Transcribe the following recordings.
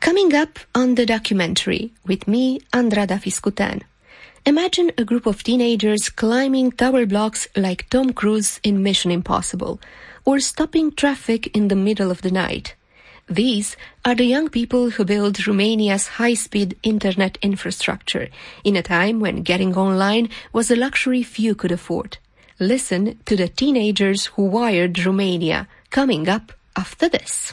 Coming up on the documentary with me, Andrada Fiscutan. Imagine a group of teenagers climbing tower blocks like Tom Cruise in Mission Impossible, or stopping traffic in the middle of the night. These are the young people who built Romania's high-speed internet infrastructure in a time when getting online was a luxury few could afford. Listen to the teenagers who wired Romania, coming up after this.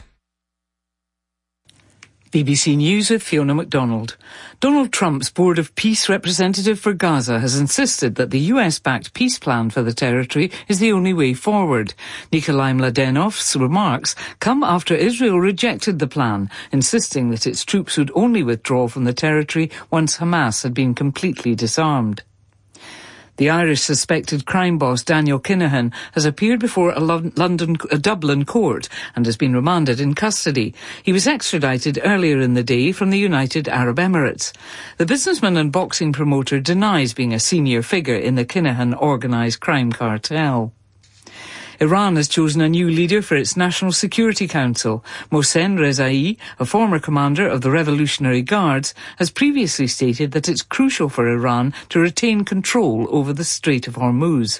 BBC News with Fiona MacDonald. Donald Trump's Board of Peace representative for Gaza has insisted that the US-backed peace plan for the territory is the only way forward. Nikolai Mladenov's remarks come after Israel rejected the plan, insisting that its troops would only withdraw from the territory once Hamas had been completely disarmed. The Irish suspected crime boss Daniel Kinahan has appeared before a Dublin court and has been remanded in custody. He was extradited earlier in the day from the United Arab Emirates. The businessman and boxing promoter denies being a senior figure in the Kinahan organised crime cartel. Iran has chosen a new leader for its National Security Council. Mohsen Rezai, a former commander of the Revolutionary Guards, has previously stated that it's crucial for Iran to retain control over the Strait of Hormuz.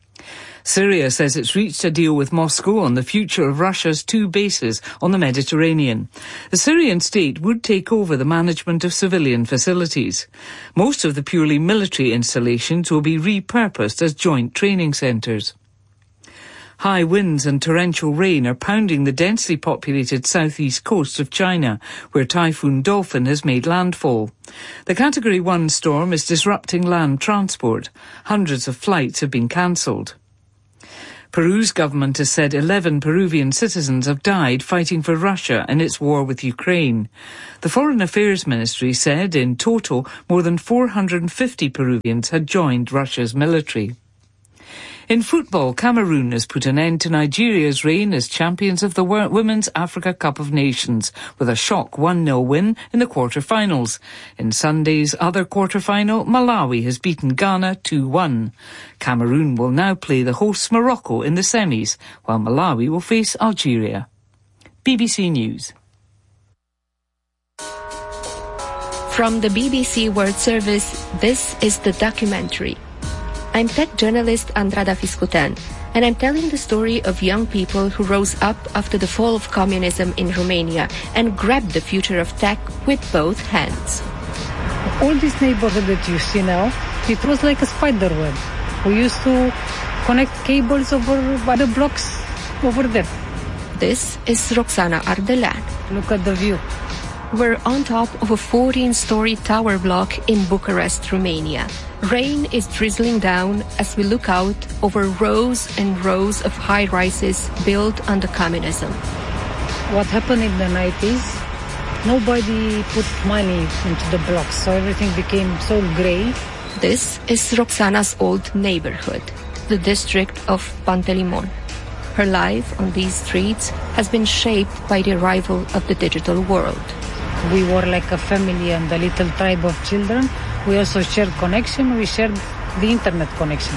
Syria says it's reached a deal with Moscow on the future of Russia's 2 bases on the Mediterranean. The Syrian state would take over the management of civilian facilities. Most of the purely military installations will be repurposed as joint training centres. High winds and torrential rain are pounding the densely populated southeast coast of China, where Typhoon Dolphin has made landfall. The Category 1 storm is disrupting land transport. Hundreds of flights have been cancelled. Peru's government has said 11 Peruvian citizens have died fighting for Russia in its war with Ukraine. The Foreign Affairs Ministry said in total more than 450 Peruvians had joined Russia's military. In football, Cameroon has put an end to Nigeria's reign as champions of the Women's Africa Cup of Nations with a shock 1-0 win in the quarter-finals. In Sunday's other quarter-final, Malawi has beaten Ghana 2-1. Cameroon will now play the hosts Morocco in the semis, while Malawi will face Algeria. BBC News. From the BBC World Service, this is the documentary. I'm tech journalist Andrada Fiscutan, and I'm telling the story of young people who rose up after the fall of communism in Romania and grabbed the future of tech with both hands. All this neighborhood that you see now, it was like a spider web. We used to connect cables over by the blocks over there. This is Roxana Ardelan. Look at the view. We're on top of a 14-story tower block in Bucharest, Romania. Rain is drizzling down as we look out over rows and rows of high-rises built under communism. What happened in the 90s, nobody put money into the blocks, so everything became so grey. This is Roxana's old neighborhood, the district of Pantelimon. Her life on these streets has been shaped by the arrival of the digital world. We were like a family and a little tribe of children. We also shared connection. We shared the internet connection.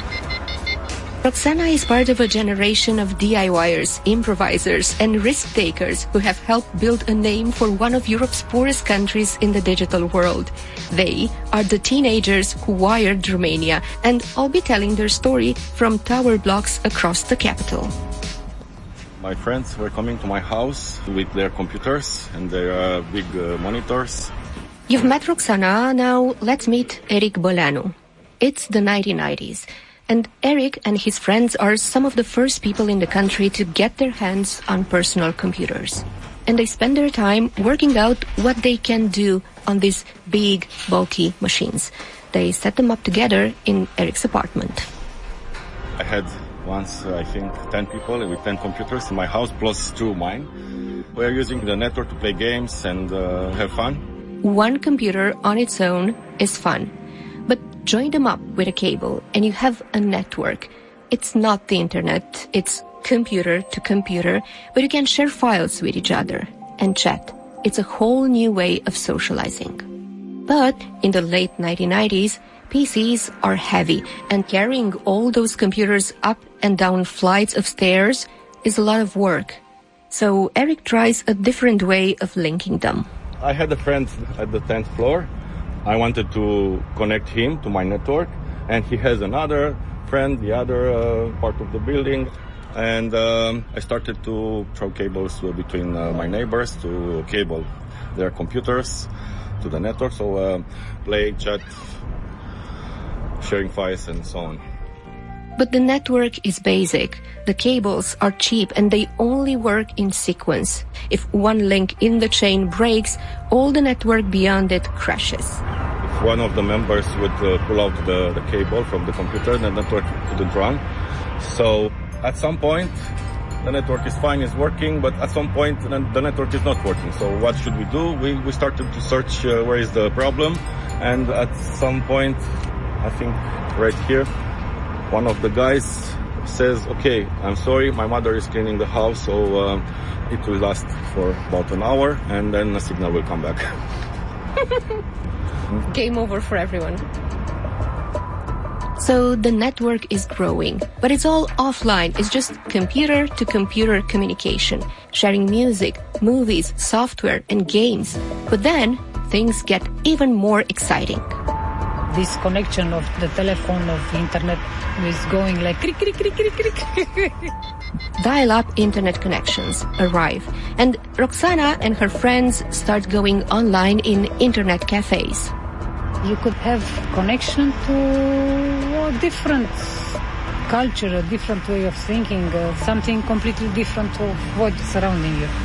Roxana is part of a generation of DIYers, improvisers, and risk-takers who have helped build a name for one of Europe's poorest countries in the digital world. They are the teenagers who wired Romania, and I'll be telling their story from tower blocks across the capital. My friends were coming to my house with their computers and their big monitors. You've met Roxana, now let's meet Eric Bolanu. It's the 1990s, and Eric and his friends are some of the first people in the country to get their hands on personal computers. And they spend their time working out what they can do on these big, bulky machines. They set them up together in Eric's apartment. I had once, I think, 10 people with 10 computers in my house, plus 2 mine. We're using the network to play games and have fun. One computer on its own is fun, but join them up with a cable and you have a network. It's not the internet, it's computer to computer, but you can share files with each other and chat. It's a whole new way of socializing. But in the late 1990s, PCs are heavy, and carrying all those computers up and down flights of stairs is a lot of work. So Eric tries a different way of linking them. I had a friend at the 10th floor. I wanted to connect him to my network, and he has another friend, the other part of the building. And I started to throw cables between my neighbors to cable their computers to the network. So play, chat, sharing files, and so on. But the network is basic. The cables are cheap and they only work in sequence. If one link in the chain breaks, all the network beyond it crashes. If one of the members would pull out the cable from the computer, the network couldn't run. So at some point, the network is fine, it's working, but at some point, the network is not working. So what should we do? We started to search where is the problem. And at some point, I think right here, one of the guys says, okay, I'm sorry, my mother is cleaning the house, so it will last for about an hour, and then the signal will come back. Game over for everyone. So the network is growing, but it's all offline. It's just computer-to-computer communication, sharing music, movies, software, and games. But then things get even more exciting. This connection of the telephone, of the internet, is going like crick, crick, crick, crick, crick. Dial-up internet connections arrive, and Roxana and her friends start going online in internet cafes. You could have connection to a different culture, a different way of thinking, something completely different of what's surrounding you.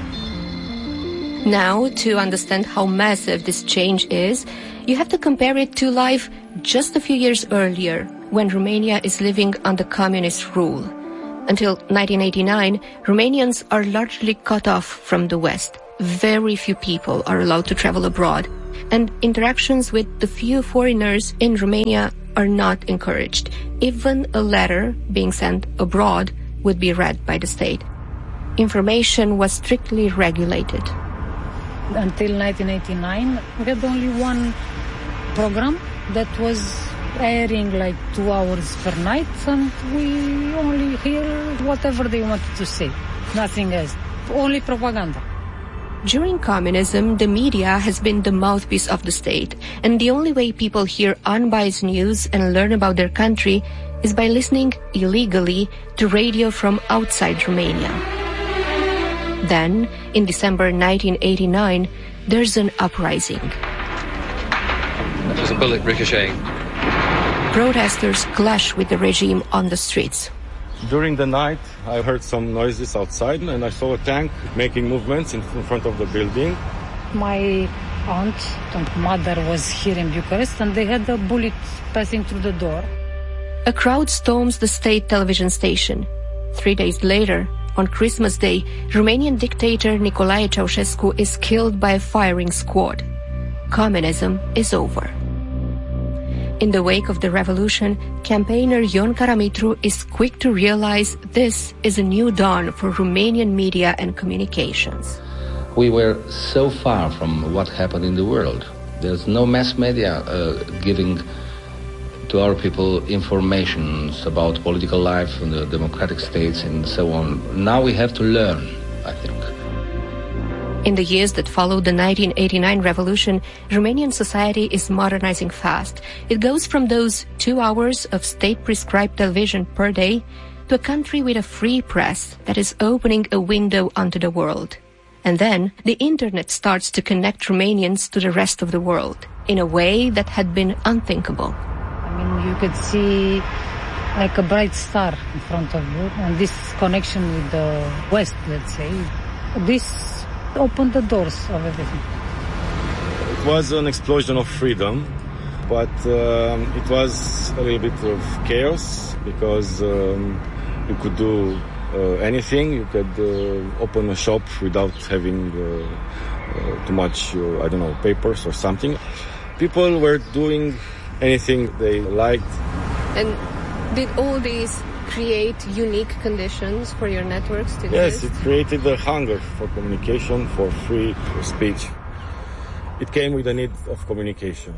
Now, to understand how massive this change is, you have to compare it to life just a few years earlier, when Romania is living under communist rule. Until 1989, Romanians are largely cut off from the West. Very few people are allowed to travel abroad, and interactions with the few foreigners in Romania are not encouraged. Even a letter being sent abroad would be read by the state. Information was strictly regulated. Until 1989, we had only one program that was airing like 2 hours per night, and we only hear whatever they wanted to say. Nothing else. Only propaganda. During communism, the media has been the mouthpiece of the state, and the only way people hear unbiased news and learn about their country is by listening illegally to radio from outside Romania. Then, in December 1989, there's an uprising. There's a bullet ricocheting. Protesters clash with the regime on the streets. During the night, I heard some noises outside, and I saw a tank making movements in front of the building. My aunt and mother was here in Bucharest, and they had a bullet passing through the door. A crowd storms the state television station. 3 days later, on Christmas Day, Romanian dictator Nicolae Ceausescu is killed by a firing squad. Communism is over. In the wake of the revolution, campaigner Ion Karamitru is quick to realize this is a new dawn for Romanian media and communications. We were so far from what happened in the world. There's no mass media giving to our people information about political life in the democratic states and so on. Now we have to learn, I think. In the years that followed the 1989 revolution, Romanian society is modernizing fast. It goes from those 2 hours of state-prescribed television per day to a country with a free press that is opening a window onto the world. And then the internet starts to connect Romanians to the rest of the world in a way that had been unthinkable. I mean, you could see like a bright star in front of you, and this connection with the West, let's say, this opened the doors of everything. It was an explosion of freedom, but it was a little bit of chaos, because you could do anything. You could open a shop without having too much, papers or something. People were doing anything they liked. And did all these create unique conditions for your networks to exist? Yes, it created a hunger for communication, for free speech. It came with a need of communication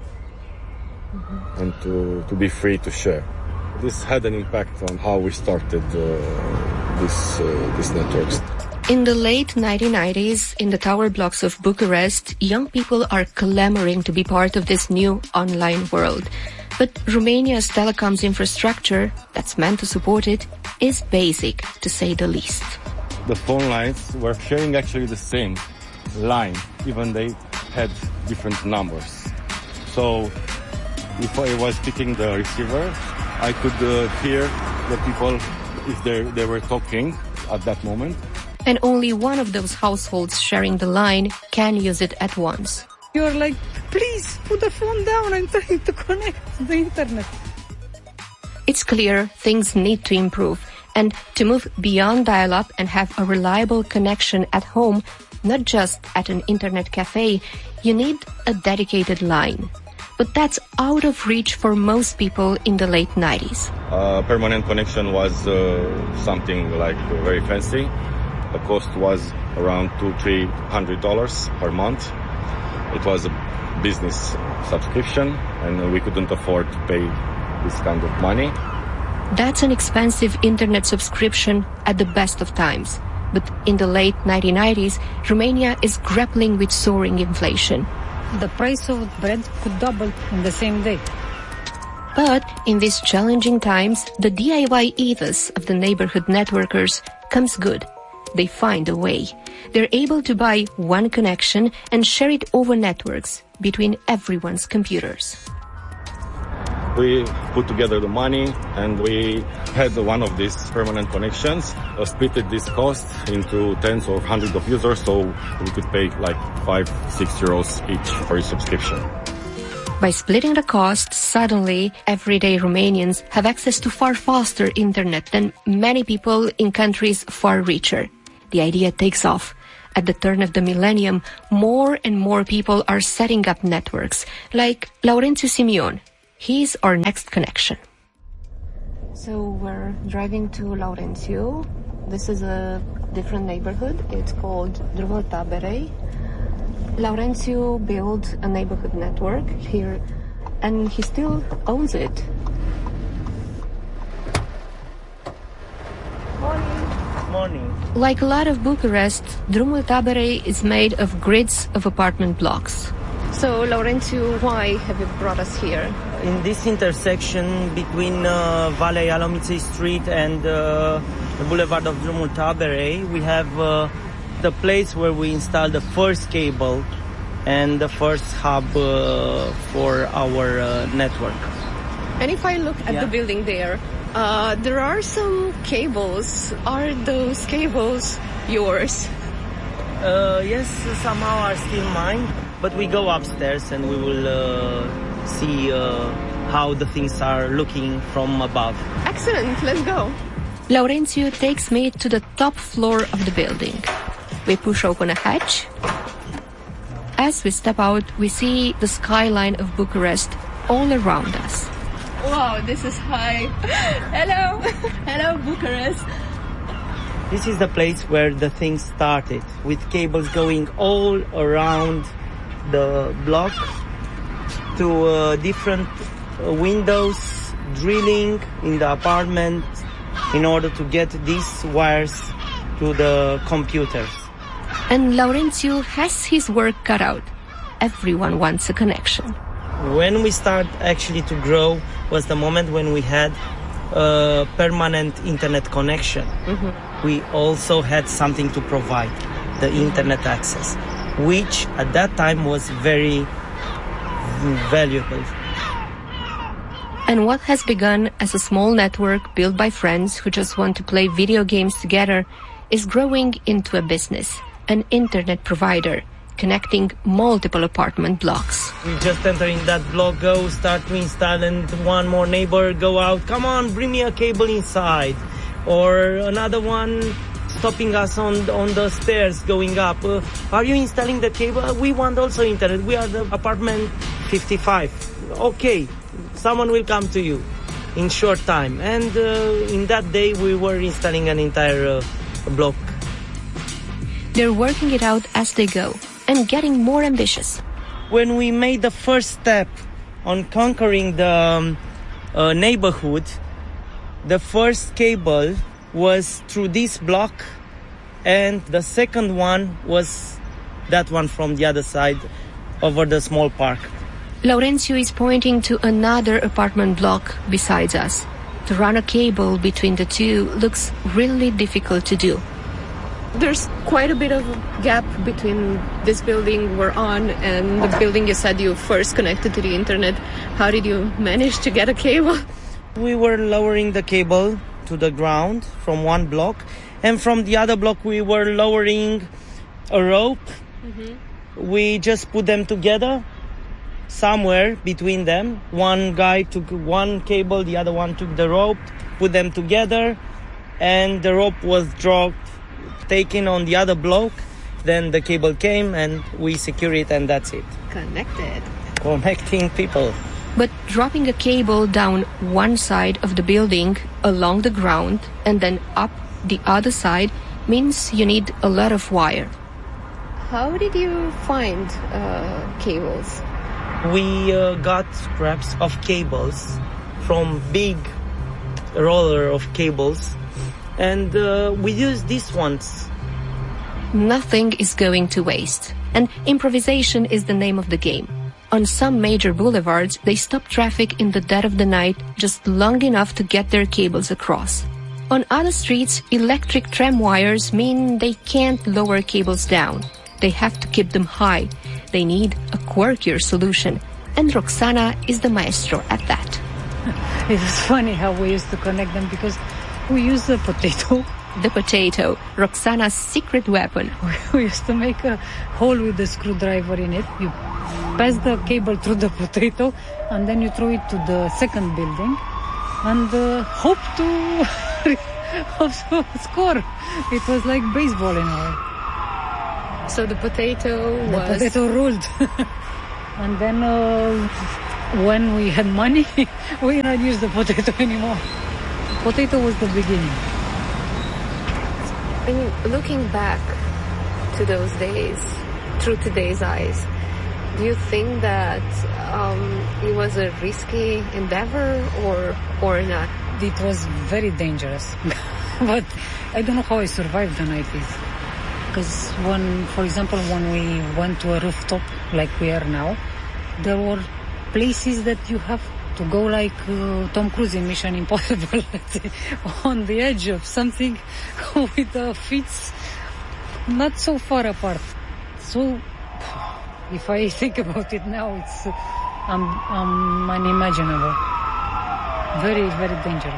and to be free to share. This had an impact on how we started these networks. In the late 1990s, in the tower blocks of Bucharest, young people are clamoring to be part of this new online world. But Romania's telecoms infrastructure, that's meant to support it, is basic, to say the least. The phone lines were sharing actually the same line, even they had different numbers. So if I was picking the receiver, I could hear the people if they were talking at that moment. And only one of those households sharing the line can use it at once. You're like, please put the phone down, I'm trying to connect to the internet. It's clear things need to improve, and to move beyond dial-up and have a reliable connection at home, not just at an internet cafe, you need a dedicated line. But that's out of reach for most people in the late 90s. Permanent connection was something like very fancy. The cost was around $200-300 per month. It was a business subscription, and we couldn't afford to pay this kind of money. That's an expensive internet subscription at the best of times. But in the late 1990s, Romania is grappling with soaring inflation. The price of bread could double in the same day. But in these challenging times, the DIY ethos of the neighborhood networkers comes good. They find a way. They're able to buy one connection and share it over networks between everyone's computers. We put together the money and we had one of these permanent connections, split this cost into tens or hundreds of users, so we could pay like 5-6 euros each for each subscription. By splitting the cost, suddenly everyday Romanians have access to far faster internet than many people in countries far richer. The idea takes off. At the turn of the millennium, more and more people are setting up networks, like Laurențiu Simion. He's our next connection. So we're driving to Laurențiu. This is a different neighborhood. It's called Drumul Taberei. Laurențiu built a neighborhood network here, and he still owns it. Morning. Like a lot of Bucharest, Drumul Taberei is made of grids of apartment blocks. So, Laurențiu, why have you brought us here? In this intersection between Valea Ialomiței Street and the Boulevard of Drumul Taberei, we have the place where we installed the first cable and the first hub for our network. And if I look at the building there are some cables. Are those cables yours? Yes, somehow are still mine, but we go upstairs and we will see how the things are looking from above. Excellent, let's go. Laurențiu takes me to the top floor of the building. We push open a hatch. As we step out, we see the skyline of Bucharest all around us. Wow, this is high. Hello. Hello, Bucharest. This is the place where the thing started, with cables going all around the block to different windows, drilling in the apartment in order to get these wires to the computers. And Laurențiu has his work cut out. Everyone wants a connection. When we start actually to grow was the moment when we had a permanent internet connection. Mm-hmm. We also had something to provide, the internet access, which at that time was very valuable. And what has begun as a small network built by friends who just want to play video games together is growing into a business, an internet provider, connecting multiple apartment blocks. We just entering that block, go, start to install, and one more neighbor go out, come on, bring me a cable inside. Or another one stopping us on the stairs going up. Are you installing the cable? We want also internet. We are the apartment 55. Okay, someone will come to you in short time. And in that day we were installing an entire block. They're working it out as they go and getting more ambitious. When we made the first step on conquering the neighborhood, the first cable was through this block And the second one was that one from the other side over the small park. Laurențiu is pointing to another apartment block besides us. To run a cable between the two looks really difficult to do. There's quite a bit of a gap between this building we're on and the building you said you first connected to the internet. How did you manage to get a cable? We were lowering the cable to the ground from one block, and from the other block we were lowering a rope. Mm-hmm. We just put them together somewhere between them. One guy took one cable, the other one took the rope, put them together, and the rope was dropped, taken on the other block. Then the cable came and we secure it, and that's it. Connecting people. But dropping a cable down one side of the building along the ground and then up the other side means you need a lot of wire. How did you find cables? We got scraps of cables from big roller of cables, and we used these ones. Nothing is going to waste, and improvisation is the name of the game. On some major boulevards, they stop traffic in the dead of the night just long enough to get their cables across. On other streets, electric tram wires mean they can't lower cables down. They have to keep them high. They need a quirkier solution, and Roxana is the maestro at that. It was funny how we used to connect them because we used the potato. The potato, Roxana's secret weapon. We used to make a hole with the screwdriver in it. You pass the cable through the potato and then you throw it to the second building and hope to score. It was like baseball in a way. So the potato ruled. And then when we had money, we didn't use the potato anymore. Potato was the beginning. I mean, looking back to those days, through today's eyes, do you think that it was a risky endeavor or not? It was very dangerous. But I don't know how I survived the 90s. Because for example, when we went to a rooftop like we are now, there were places that you have to go like Tom Cruise in Mission Impossible, let's say, on the edge of something with the feet not so far apart. So if I think about it now, it's unimaginable. Very, very dangerous.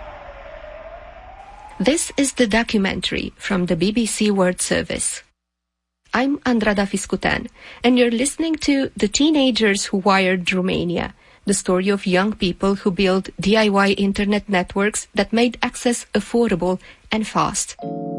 This is the documentary from the BBC World Service. I'm Andrada Fiscutan, and you're listening to The Teenagers Who Wired Romania, the story of young people who built DIY internet networks that made access affordable and fast.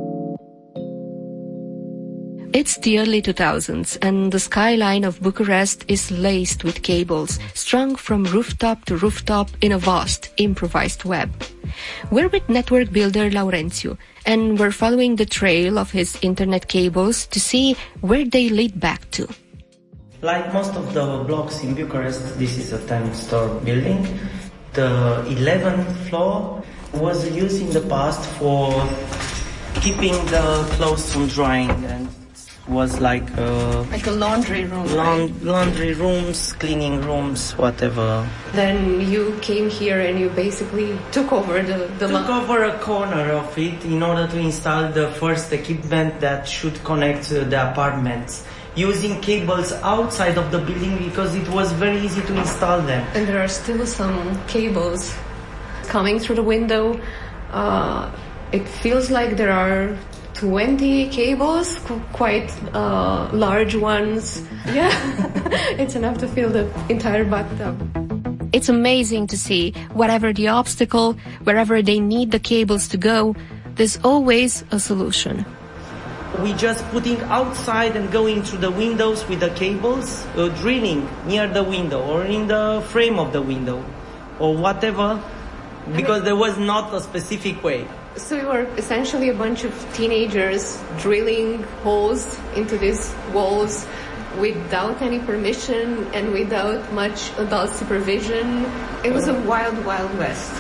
It's the early 2000s, and the skyline of Bucharest is laced with cables, strung from rooftop to rooftop in a vast, improvised web. We're with network builder Laurențiu, and we're following the trail of his internet cables to see where they lead back to. Like most of the blocks in Bucharest, this is a 10-store building. The 11th floor was used in the past for keeping the clothes from drying, and was like a laundry room. Laundry rooms, cleaning rooms, whatever. Then you came here and you basically took over took over a corner of it in order to install the first equipment that should connect to the apartments, using cables outside of the building because it was very easy to install them. And there are still some cables coming through the window. It feels like there are 20 cables, quite large ones. Yeah, it's enough to fill the entire bathtub. It's amazing to see, whatever the obstacle, wherever they need the cables to go, there's always a solution. We just putting outside and going through the windows with the cables, drilling near the window or in the frame of the window or whatever, because there was not a specific way. So we were essentially a bunch of teenagers drilling holes into these walls without any permission and without much adult supervision. It was a wild, wild west.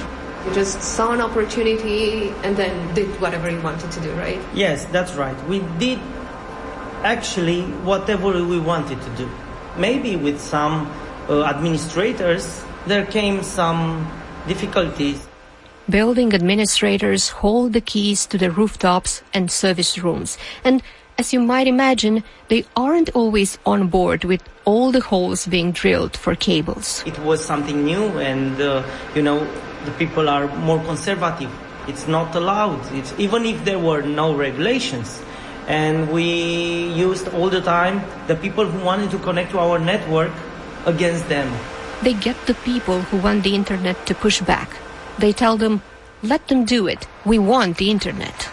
You just saw an opportunity and then did whatever you wanted to do, right? Yes, that's right. We did actually whatever we wanted to do. Maybe with some administrators, there came some difficulties. Building administrators hold the keys to the rooftops and service rooms. And as you might imagine, they aren't always on board with all the holes being drilled for cables. It was something new and, the people are more conservative. It's not allowed, even if there were no regulations. And we used all the time the people who wanted to connect to our network against them. They get the people who want the internet to push back. They tell them, let them do it. We want the internet.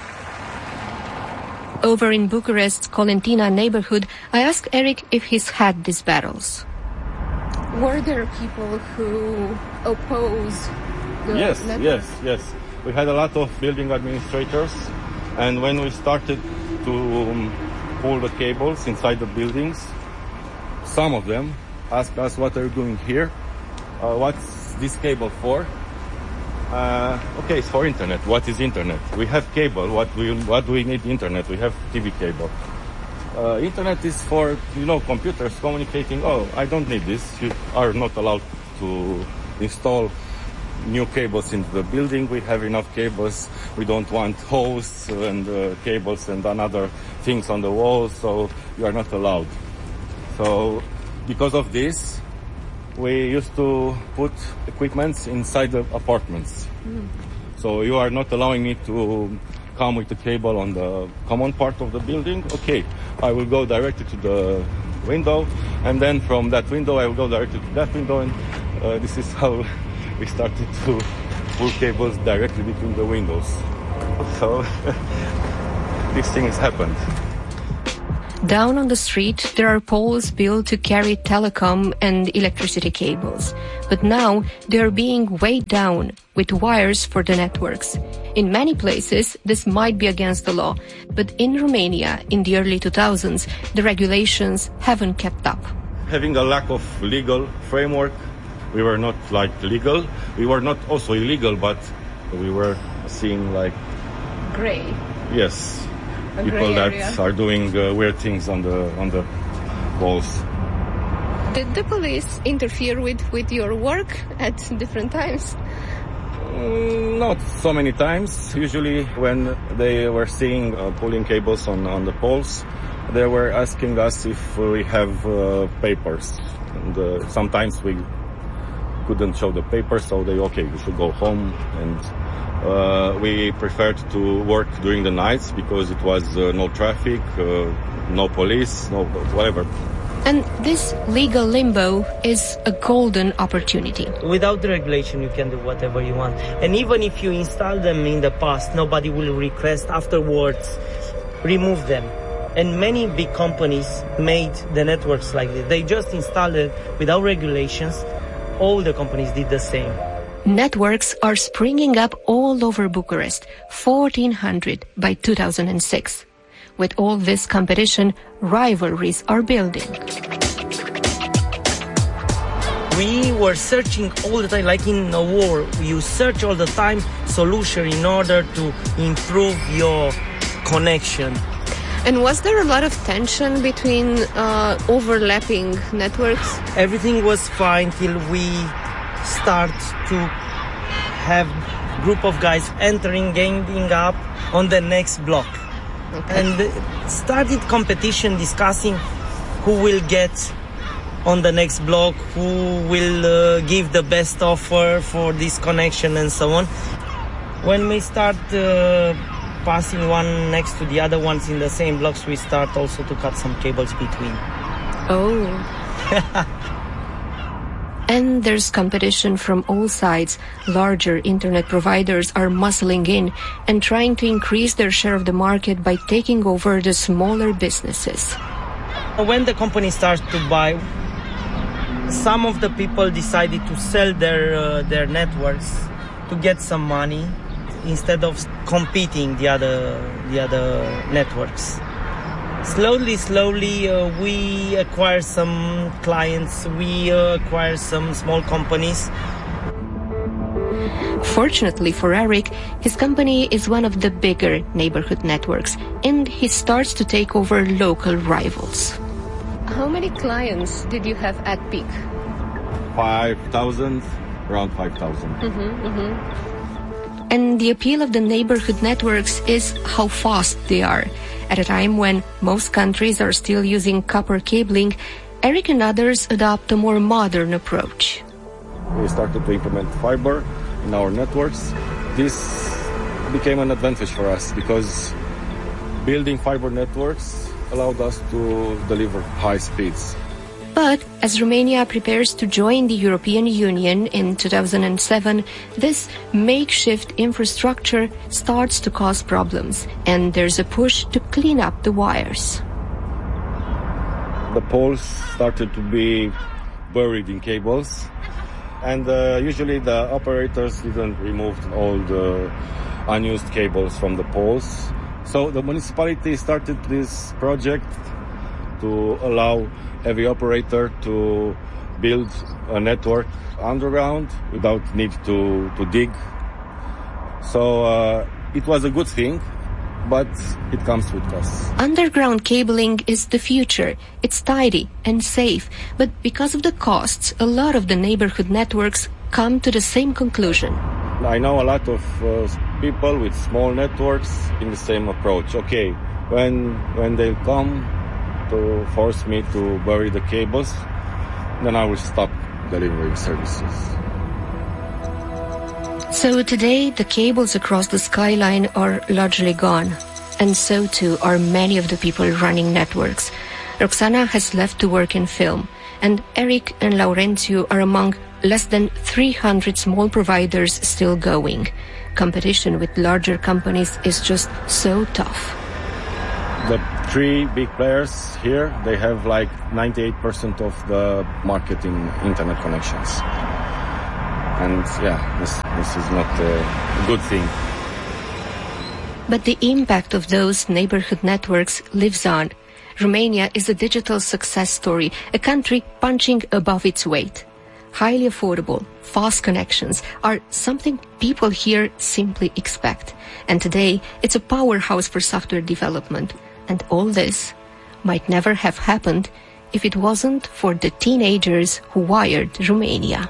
Over in Bucharest's Colentina neighborhood, I asked Eric if he's had these battles. Were there people who oppose the network? Yes. We had a lot of building administrators, and when we started to pull the cables inside the buildings, some of them asked us, what are you doing here? What's this cable for? Okay, it's for internet. What is internet? We have cable. What do we need internet? We have TV cable. Internet is for, computers communicating. Oh, I don't need this. You are not allowed to install new cables into the building. We have enough cables. We don't want hoses and cables and other things on the walls, so you are not allowed. So because of this, we used to put equipments inside the apartments. So you are not allowing me to come with the cable on the common part of the building. Okay, I will go directly to the window, and then from that window I will go directly to that window, and this is how we started to pull cables directly between the windows. So these things happened. Down on the street, there are poles built to carry telecom and electricity cables. But now they are being weighed down with wires for the networks. In many places, this might be against the law. But in Romania, in the early 2000s, the regulations haven't kept up. Having a lack of legal framework, we were not legal. We were not also illegal, but we were seeing gray. Yes. People that are doing weird things on the walls. Did the police interfere with your work at different times? Not so many times. Usually when they were seeing pulling cables on the poles, they were asking us if we have papers. And sometimes we couldn't show the papers, so you should go home. And we preferred to work during the nights because it was no traffic, no police, no whatever. And this legal limbo is a golden opportunity. Without the regulation, you can do whatever you want. And even if you install them in the past, nobody will request afterwards, remove them. And many big companies made the networks like this. They just installed it without regulations. All the companies did the same. Networks are springing up all over Bucharest, 1,400 by 2006. With all this competition, rivalries are building. We were searching all the time, like in a war. You search all the time solution in order to improve your connection. And was there a lot of tension between overlapping networks? Everything was fine till we start to have group of guys entering, ganging up on the next block. Okay. And started competition, discussing who will get on the next block, who will give the best offer for this connection and so on. When we start passing one next to the other ones in the same blocks, we start also to cut some cables between. Oh. And there's competition from all sides. Larger internet providers are muscling in and trying to increase their share of the market by taking over the smaller businesses. When the company starts to buy, some of the people decided to sell their networks to get some money instead of competing the other networks. Slowly, we acquire some clients, we acquire some small companies. Fortunately for Eric, his company is one of the bigger neighborhood networks, and he starts to take over local rivals. How many clients did you have at peak? 5,000, around 5,000. And the appeal of the neighborhood networks is how fast they are. At a time when most countries are still using copper cabling, Eric and others adopt a more modern approach. We started to implement fiber in our networks. This became an advantage for us because building fiber networks allowed us to deliver high speeds. But as Romania prepares to join the European Union in 2007, this makeshift infrastructure starts to cause problems, and there's a push to clean up the wires. The poles started to be buried in cables, and usually the operators didn't remove all the unused cables from the poles. So the municipality started this project to allow every operator to build a network underground without need to dig. So it was a good thing, but it comes with costs. Underground cabling is the future. It's tidy and safe, but because of the costs, a lot of the neighborhood networks come to the same conclusion. I know a lot of people with small networks in the same approach. Okay, when they come to force me to bury the cables, then I will stop delivering services. So today, the cables across the skyline are largely gone, and so too are many of the people running networks. Roxana has left to work in film, and Eric and Laurențiu are among less than 300 small providers still going. Competition with larger companies is just so tough. The three big players here, they have like 98% of the market in internet connections. And yeah, this is not a good thing. But the impact of those neighborhood networks lives on. Romania is a digital success story, a country punching above its weight. Highly affordable, fast connections are something people here simply expect. And today, it's a powerhouse for software development. And all this might never have happened if it wasn't for the teenagers who wired Romania.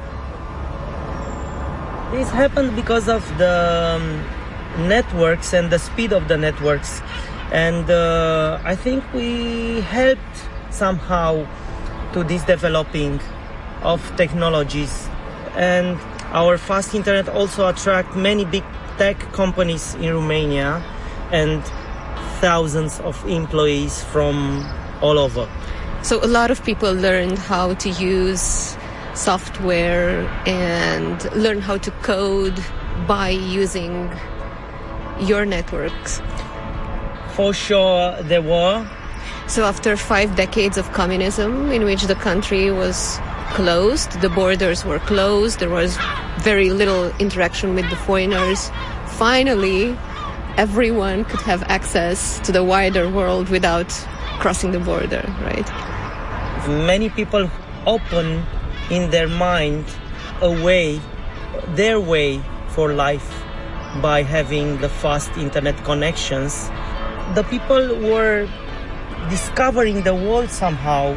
This happened because of the networks and the speed of the networks. And I think we helped somehow to this developing of technologies. And our fast internet also attract many big tech companies in Romania and thousands of employees from all over. So a lot of people learned how to use software and learn how to code by using your networks. For sure there were. So after 5 decades of communism in which the country was closed, the borders were closed, there was very little interaction with the foreigners, finally everyone could have access to the wider world without crossing the border, right? Many people open in their mind a way, their way for life by having the fast internet connections. The people were discovering the world somehow.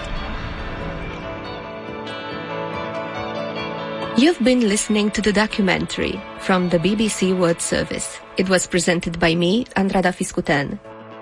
You've been listening to the documentary from the BBC World Service. It was presented by me, Andrada Fiscutean.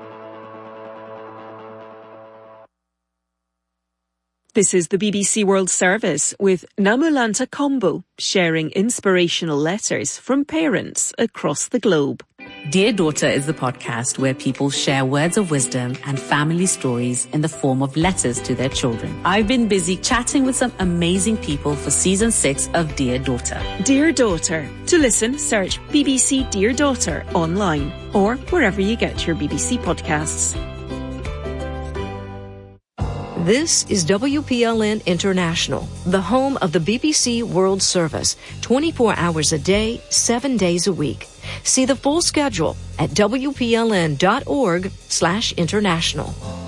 This is the BBC World Service with Namulanta Kombo sharing inspirational letters from parents across the globe. Dear Daughter is the podcast where people share words of wisdom and family stories in the form of letters to their children. I've been busy chatting with some amazing people for season 6 of Dear Daughter. Dear Daughter. To listen, search BBC Dear Daughter online or wherever you get your BBC podcasts. This is WPLN International, the home of the BBC World Service, 24 hours a day, 7 days a week. See the full schedule at wpln.org/international.